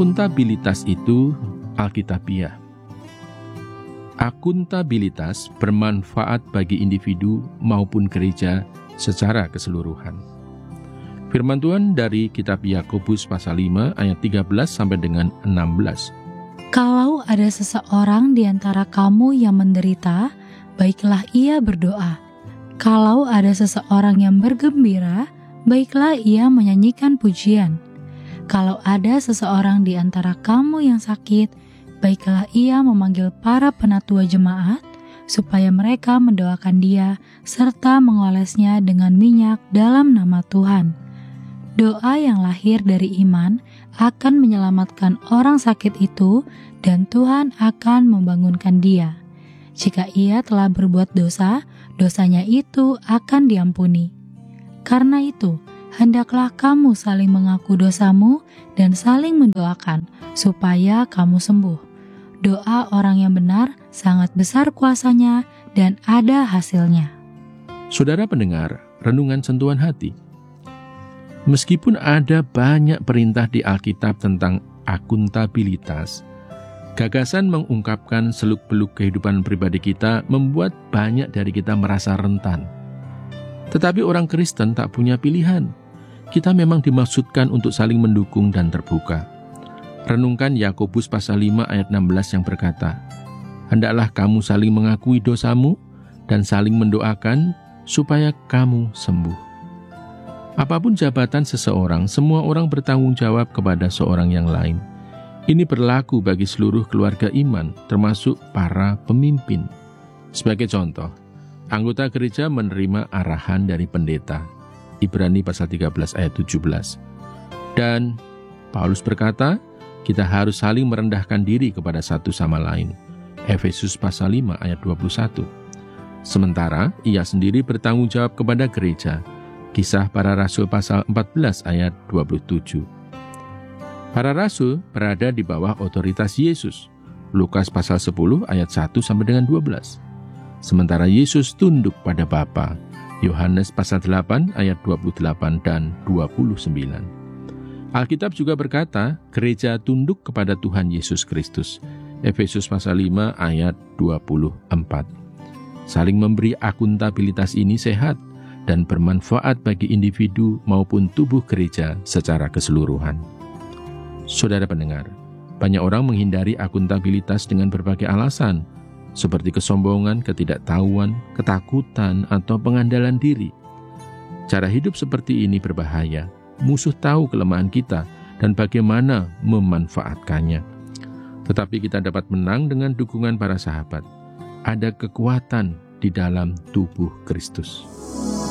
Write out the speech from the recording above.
Akuntabilitas itu alkitabiah. Akuntabilitas bermanfaat bagi individu maupun gereja secara keseluruhan. Firman Tuhan dari kitab Yakobus pasal 5 ayat 13 sampai dengan 16. Kalau ada seseorang di antara kamu yang menderita, baiklah ia berdoa. Kalau ada seseorang yang bergembira, baiklah ia menyanyikan pujian. Kalau ada seseorang di antara kamu yang sakit, baiklah ia memanggil para penatua jemaat, supaya mereka mendoakan dia, serta mengolesnya dengan minyak dalam nama Tuhan. Doa yang lahir dari iman akan menyelamatkan orang sakit itu, dan Tuhan akan membangunkan dia. Jika ia telah berbuat dosa, dosanya itu akan diampuni. Karena itu, hendaklah kamu saling mengaku dosamu dan saling mendoakan, supaya kamu sembuh. Doa orang yang benar sangat besar kuasanya dan ada hasilnya. Saudara pendengar, renungan sentuhan hati. Meskipun ada banyak perintah di Alkitab tentang akuntabilitas, gagasan mengungkapkan seluk-beluk kehidupan pribadi kita membuat banyak dari kita merasa rentan. Tetapi orang Kristen tak punya pilihan. Kita memang dimaksudkan untuk saling mendukung dan terbuka. Renungkan Yakobus pasal 5 ayat 16 yang berkata, "Hendaklah kamu saling mengakui dosamu dan saling mendoakan supaya kamu sembuh." Apapun jabatan seseorang, semua orang bertanggung jawab kepada seorang yang lain. Ini berlaku bagi seluruh keluarga iman, termasuk para pemimpin. Sebagai contoh, anggota gereja menerima arahan dari pendeta. Ibrani pasal 13 ayat 17. Dan Paulus berkata, kita harus saling merendahkan diri kepada satu sama lain. Efesus pasal 5 ayat 21. Sementara ia sendiri bertanggung jawab kepada gereja. Kisah para Rasul pasal 14 ayat 27. Para rasul berada di bawah otoritas Yesus. Lukas pasal 10 ayat 1 sampai dengan 12. Sementara Yesus tunduk pada Bapa. Yohanes pasal 8 ayat 28 dan 29. Alkitab juga berkata, gereja tunduk kepada Tuhan Yesus Kristus. Efesus pasal 5 ayat 24. Saling memberi akuntabilitas ini sehat dan bermanfaat bagi individu maupun tubuh gereja secara keseluruhan. Saudara pendengar, banyak orang menghindari akuntabilitas dengan berbagai alasan, seperti kesombongan, ketidaktahuan, ketakutan, atau pengandalan diri. Cara hidup seperti ini berbahaya. Musuh tahu kelemahan kita dan bagaimana memanfaatkannya. Tetapi kita dapat menang dengan dukungan para sahabat. Ada kekuatan di dalam tubuh Kristus.